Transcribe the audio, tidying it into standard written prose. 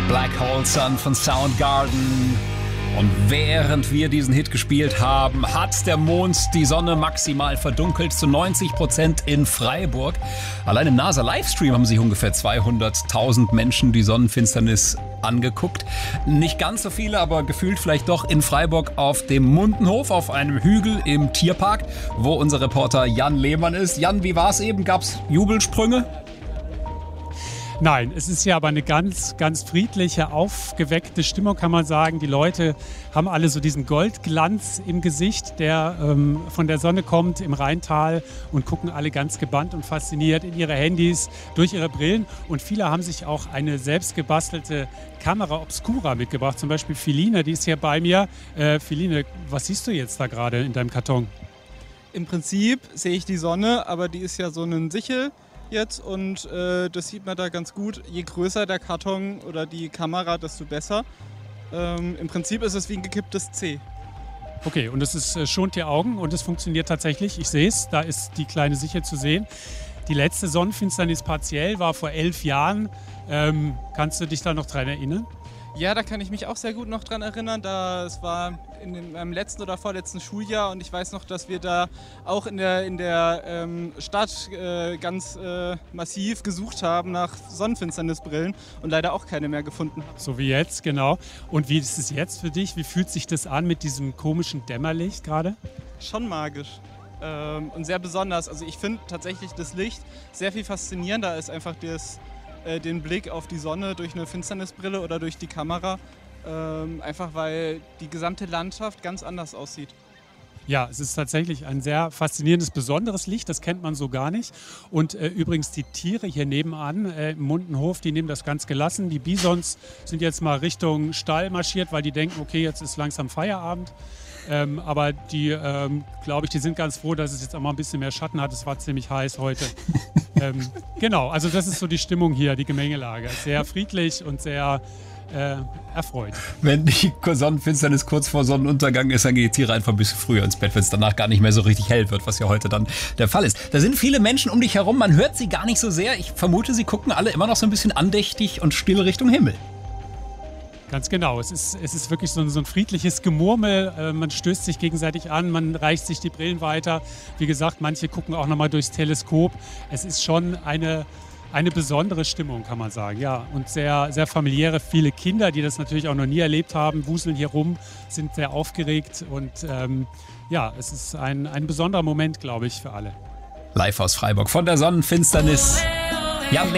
Black Hole Sun von Soundgarden. Und während wir diesen Hit gespielt haben, hat der Mond die Sonne maximal verdunkelt, zu 90% in Freiburg. Allein im NASA-Livestream haben sich ungefähr 200.000 Menschen die Sonnenfinsternis angeguckt. Nicht ganz so viele, aber gefühlt vielleicht doch in Freiburg auf dem Mundenhof, auf einem Hügel im Tierpark, wo unser Reporter Jan Lehmann ist. Jan, wie war es eben? Gab es Jubelsprünge? Nein, es ist ja aber eine ganz, ganz friedliche, aufgeweckte Stimmung, kann man sagen. Die Leute haben alle so diesen Goldglanz im Gesicht, der von der Sonne kommt im Rheintal, und gucken alle ganz gebannt und fasziniert in ihre Handys, durch ihre Brillen. Und viele haben sich auch eine selbst gebastelte Kamera Obscura mitgebracht. Zum Beispiel Feline, die ist hier bei mir. Feline, was siehst du jetzt da gerade in deinem Karton? Im Prinzip sehe ich die Sonne, aber die ist ja so ein Sichel jetzt, und das sieht man da ganz gut. Je größer der Karton oder die Kamera, desto besser. Im Prinzip ist es wie ein gekipptes C. Okay, und es schont die Augen und es funktioniert tatsächlich. Ich sehe es, da ist die kleine Sichel zu sehen. Die letzte Sonnenfinsternis partiell war vor 11 Jahren. Kannst du dich da noch dran erinnern? Ja, da kann ich mich auch sehr gut noch dran erinnern. Es war in meinem letzten oder vorletzten Schuljahr, und ich weiß noch, dass wir da auch in der Stadt ganz massiv gesucht haben nach Sonnenfinsternisbrillen und leider auch keine mehr gefunden haben. So wie jetzt, genau. Und wie ist es jetzt für dich? Wie fühlt sich das an mit diesem komischen Dämmerlicht gerade? Schon magisch und sehr besonders. Also ich finde tatsächlich das Licht sehr viel faszinierender als einfach den Blick auf die Sonne durch eine Finsternisbrille oder durch die Kamera, einfach weil die gesamte Landschaft ganz anders aussieht. Ja, es ist tatsächlich ein sehr faszinierendes, besonderes Licht, das kennt man so gar nicht. Und übrigens die Tiere hier nebenan im Mundenhof, die nehmen das ganz gelassen. Die Bisons sind jetzt mal Richtung Stall marschiert, weil die denken, okay, jetzt ist langsam Feierabend. Aber die, glaube ich, die sind ganz froh, dass es jetzt auch mal ein bisschen mehr Schatten hat. Es war ziemlich heiß heute. Genau, also das ist so die Stimmung hier, die Gemengelage. Sehr friedlich und sehr erfreut. Wenn die Sonnenfinsternis kurz vor Sonnenuntergang ist, dann gehen die Tiere einfach ein bisschen früher ins Bett, wenn es danach gar nicht mehr so richtig hell wird, was ja heute dann der Fall ist. Da sind viele Menschen um dich herum, man hört sie gar nicht so sehr. Ich vermute, sie gucken alle immer noch so ein bisschen andächtig und still Richtung Himmel. Ganz genau. Es ist wirklich so ein friedliches Gemurmel. Man stößt sich gegenseitig an, man reicht sich die Brillen weiter. Wie gesagt, manche gucken auch nochmal durchs Teleskop. Es ist schon eine besondere Stimmung, kann man sagen. Ja, und sehr, sehr familiäre. Viele Kinder, die das natürlich auch noch nie erlebt haben, wuseln hier rum, sind sehr aufgeregt. Und ja, es ist ein besonderer Moment, glaube ich, für alle. Live aus Freiburg von der Sonnenfinsternis. Jan